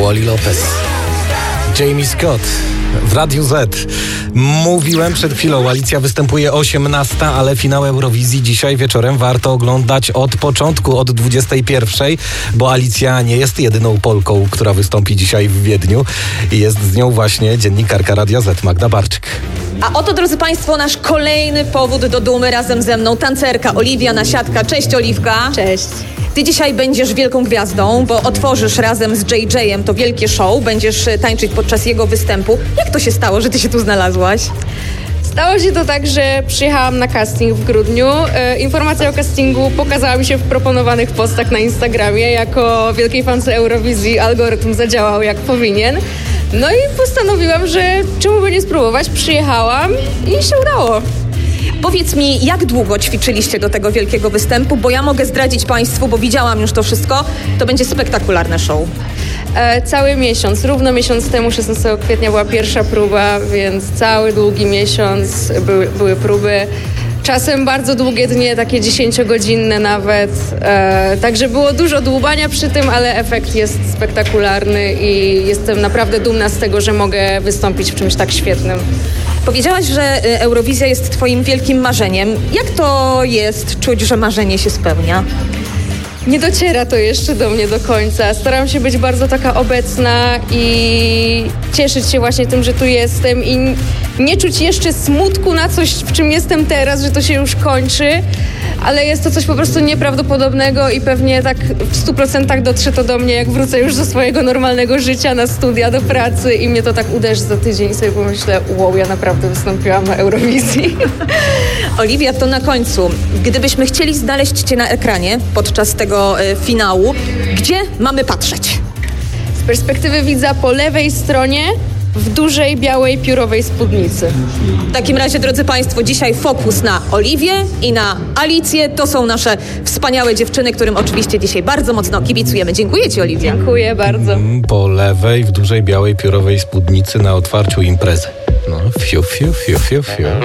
Wally Lopez, Jamie Scott w Radiu Z. Mówiłem przed chwilą, Alicja występuje 18, ale finał Eurowizji dzisiaj wieczorem warto oglądać od początku, od 21, bo Alicja nie jest jedyną Polką, która wystąpi dzisiaj w Wiedniu. I jest z nią właśnie dziennikarka Radia Z, Magda Barczyk. A oto, drodzy Państwo, nasz kolejny powód do dumy. Razem ze mną tancerka Oliwia Nasiadka. Cześć, Oliwka. Cześć. Ty dzisiaj będziesz wielką gwiazdą, bo otworzysz razem z JJ-em to wielkie show. Będziesz tańczyć podczas jego występu. Jak to się stało, że ty się tu znalazłaś? Stało się to tak, że przyjechałam na casting w grudniu. Informacja o castingu pokazała mi się w proponowanych postach na Instagramie. Jako wielkiej fance Eurowizji algorytm zadziałał jak powinien. No i postanowiłam, że czemu by nie spróbować. Przyjechałam i się udało. Powiedz mi, jak długo ćwiczyliście do tego wielkiego występu? Bo ja mogę zdradzić Państwu, bo widziałam już to wszystko. To będzie spektakularne show. Cały miesiąc, równo miesiąc temu, 16 kwietnia była pierwsza próba, więc cały długi miesiąc były próby. Czasem bardzo długie dnie, takie 10-godzinne nawet. Także było dużo dłubania przy tym, ale efekt jest spektakularny i jestem naprawdę dumna z tego, że mogę wystąpić w czymś tak świetnym. Powiedziałaś, że Eurowizja jest twoim wielkim marzeniem. Jak to jest czuć, że marzenie się spełnia? Nie dociera to jeszcze do mnie do końca. Staram się być bardzo taka obecna i cieszyć się właśnie tym, że tu jestem i nie czuć jeszcze smutku na coś, w czym jestem teraz, że to się już kończy, ale jest to coś po prostu nieprawdopodobnego i pewnie tak w 100% dotrze to do mnie, jak wrócę już do swojego normalnego życia, na studia, do pracy i mnie to tak uderzy za tydzień i sobie pomyślę, wow, ja naprawdę wystąpiłam na Eurowizji. Oliwia, to na końcu. Gdybyśmy chcieli znaleźć cię na ekranie podczas tego finału, gdzie mamy patrzeć? Z perspektywy widza po lewej stronie w dużej, białej, piórowej spódnicy. W takim razie, drodzy Państwo, dzisiaj fokus na Oliwię i na Alicję. To są nasze wspaniałe dziewczyny, którym oczywiście dzisiaj bardzo mocno kibicujemy. Dziękuję Ci, Oliwia. Dziękuję bardzo. Po lewej, w dużej, białej, piórowej spódnicy na otwarciu imprezy. No, fiu, fiu, fiu, fiu, fiu.